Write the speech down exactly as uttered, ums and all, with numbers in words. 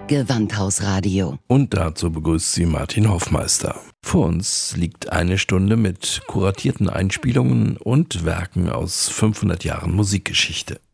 Gewandhausradio. Und dazu begrüßt sie Martin Hoffmeister. Vor uns liegt eine Stunde mit kuratierten Einspielungen und Werken aus fünfhundert Jahren Musikgeschichte.